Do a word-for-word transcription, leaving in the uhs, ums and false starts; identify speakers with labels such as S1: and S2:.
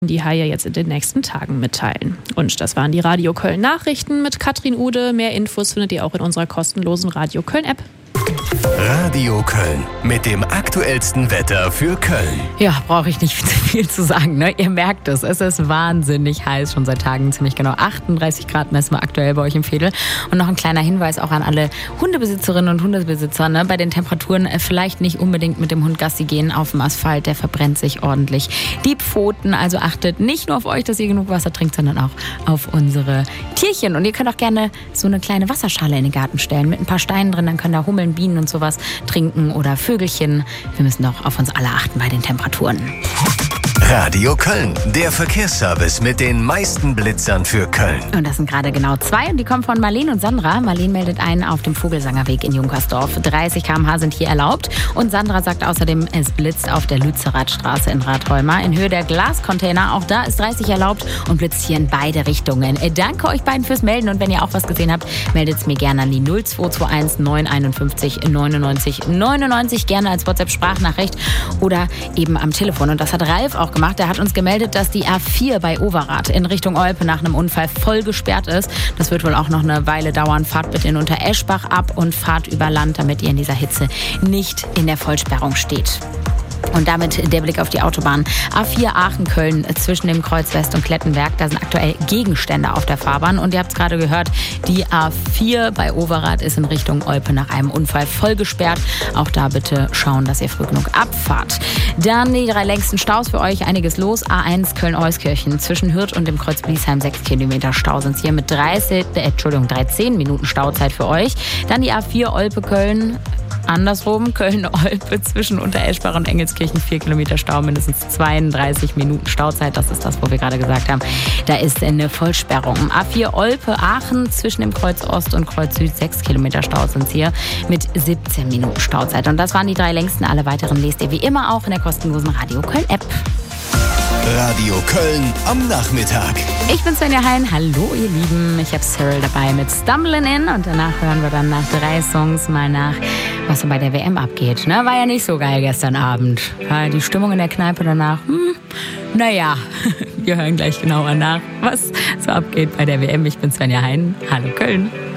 S1: die Haie jetzt in den nächsten Tagen mitteilen. Und das waren die Radio Köln Nachrichten mit Katrin Ude. Mehr Infos findet ihr auch in unserer kostenlosen Radio Köln App.
S2: Radio Köln mit dem aktuellsten Wetter für Köln.
S3: Ja, brauche ich nicht viel zu sagen, ne? Ihr merkt es, es ist wahnsinnig heiß, schon seit Tagen ziemlich genau achtunddreißig Grad messen wir aktuell bei euch im Veedel. Und noch ein kleiner Hinweis auch an alle Hundebesitzerinnen und Hundebesitzer, ne? Bei den Temperaturen vielleicht nicht unbedingt mit dem Hund Gassi gehen auf dem Asphalt, der verbrennt sich ordentlich die Pfoten. Also achtet nicht nur auf euch, dass ihr genug Wasser trinkt, sondern auch auf unsere Tierchen. Und ihr könnt auch gerne so eine kleine Wasserschale in den Garten stellen mit ein paar Steinen drin, dann können da Hummeln, Bienen und sowas trinken oder Vögelchen. Wir müssen doch auf uns alle achten bei den Temperaturen.
S2: Radio Köln, der Verkehrsservice mit den meisten Blitzern für Köln.
S3: Und das sind gerade genau zwei und die kommen von Marlene und Sandra. Marlene meldet einen auf dem Vogelsangerweg in Junkersdorf. dreißig Kilometer pro Stunde sind hier erlaubt. Und Sandra sagt außerdem, es blitzt auf der Lützerathstraße in Rathholma. In Höhe der Glascontainer, auch da ist dreißig erlaubt und blitzt hier in beide Richtungen. Danke euch beiden fürs Melden und wenn ihr auch was gesehen habt, meldet es mir gerne an die null zwei zwei eins neun eins fünf neunundneunzig neunundneunzig, gerne als WhatsApp-Sprachnachricht oder eben am Telefon. Und das hat Ralf auch gemacht. Der hat uns gemeldet, dass die A vier bei Overath in Richtung Olpe nach einem Unfall voll gesperrt ist. Das wird wohl auch noch eine Weile dauern. Fahrt bitte in Untereschbach ab und fahrt über Land, damit ihr in dieser Hitze nicht in der Vollsperrung steht. Und damit der Blick auf die Autobahn. A vier Aachen-Köln zwischen dem Kreuz West und Klettenberg. Da sind aktuell Gegenstände auf der Fahrbahn. Und ihr habt es gerade gehört, die A vier bei Overath ist in Richtung Olpe nach einem Unfall voll gesperrt. Auch da bitte schauen, dass ihr früh genug abfahrt. Dann die drei längsten Staus für euch. Einiges los. A eins Köln-Euskirchen zwischen Hürth und dem Kreuz Bliesheim. sechs Kilometer Stau sind es hier mit dreißig, äh, Entschuldigung, dreizehn Minuten Stauzeit für euch. Dann die A vier Olpe-Köln. Andersrum, Köln-Olpe zwischen Untereschbach und Engelskirchen, vier Kilometer Stau, mindestens zweiunddreißig Minuten Stauzeit. Das ist das, wo wir gerade gesagt haben. Da ist eine Vollsperrung. A vier Olpe-Aachen zwischen dem Kreuz Ost und Kreuz Süd, sechs Kilometer Stau sind es hier mit siebzehn Minuten Stauzeit. Und das waren die drei längsten. Alle weiteren lest ihr wie immer auch in der kostenlosen Radio Köln App.
S2: Radio Köln am Nachmittag.
S3: Ich bin Svenja Hein. Hallo ihr Lieben. Ich habe Cyril dabei mit Stumbling In und danach hören wir dann nach drei Songs mal nach, was so bei der W M abgeht. Ne? War ja nicht so geil gestern Abend. War die Stimmung in der Kneipe danach, hm, naja, wir hören gleich genauer nach, was so abgeht bei der W M. Ich bin Svenja Hein. Hallo Köln.